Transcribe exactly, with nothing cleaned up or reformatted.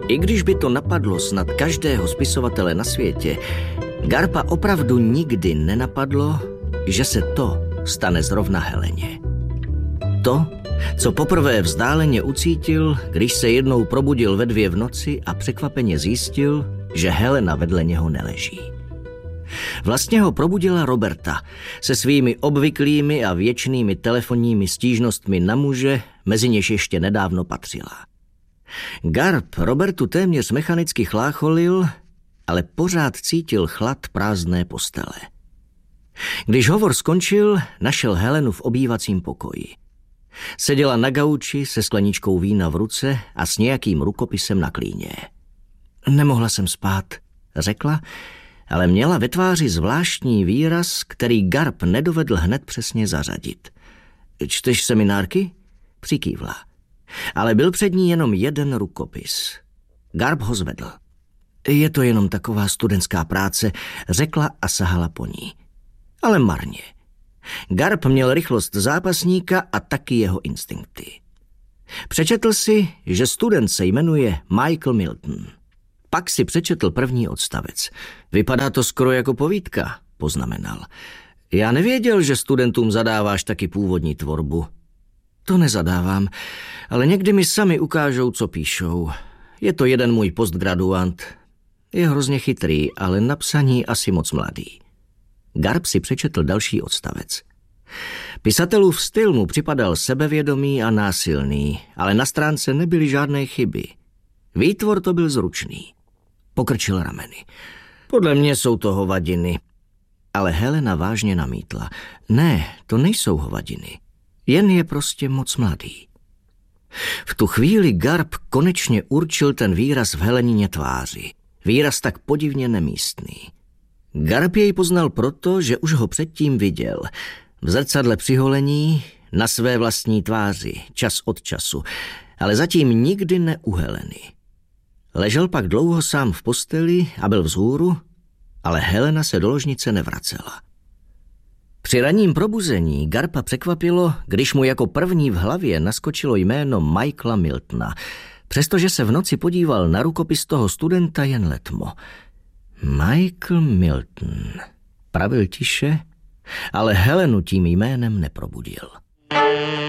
I když by to napadlo snad každého spisovatele na světě, Garpa opravdu nikdy nenapadlo, že se to stane zrovna Heleně. To, co poprvé vzdáleně ucítil, když se jednou probudil ve dvě v noci a překvapeně zjistil, že Helena vedle něho neleží. Vlastně ho probudila Roberta se svými obvyklými a věčnými telefonními stížnostmi na muže, mezi něž ještě nedávno patřila. Garp Robertu téměř mechanicky chlácholil, ale pořád cítil chlad prázdné postele. Když hovor skončil, našel Helenu v obývacím pokoji. Seděla na gauči se skleničkou vína v ruce a s nějakým rukopisem na klíně. Nemohla jsem spát, řekla, ale měla ve tváři zvláštní výraz, který Garp nedovedl hned přesně zařadit. Čteš seminárky? Přikývla. Ale byl před ní jenom jeden rukopis. Garp ho zvedl. Je to jenom taková studentská práce, řekla a sahala po ní. Ale marně. Garp měl rychlost zápasníka a taky jeho instinkty. Přečetl si, že student se jmenuje Michael Milton. Pak si přečetl první odstavec. Vypadá to skoro jako povídka, poznamenal. Já nevěděl, že studentům zadáváš taky původní tvorbu. To nezadávám, ale někdy mi sami ukážou, co píšou. Je to jeden můj postgraduant. Je hrozně chytrý, ale na psaní asi moc mladý. Garp si přečetl další odstavec. Pisatelův styl mu připadal sebevědomý a násilný, ale na stránce nebyly žádné chyby. Výtvor to byl zručný. Pokrčil rameny. Podle mě jsou to hovadiny. Ale Helena vážně namítla. Ne, to nejsou hovadiny. Jen je prostě moc mladý. V tu chvíli Garp konečně určil ten výraz v Helenině tváři. Výraz tak podivně nemístný. Garp jej poznal proto, že už ho předtím viděl. V zrcadle při holení, na své vlastní tváři, čas od času, ale zatím nikdy ne u Heleny. Ležel pak dlouho sám v posteli a byl vzhůru, ale Helena se do ložnice nevracela. Při ranním probuzení Garpa překvapilo, když mu jako první v hlavě naskočilo jméno Michaela Miltona, přestože se v noci podíval na rukopis toho studenta jen letmo. Michael Milton, pravil tiše, ale Helenu tím jménem neprobudil.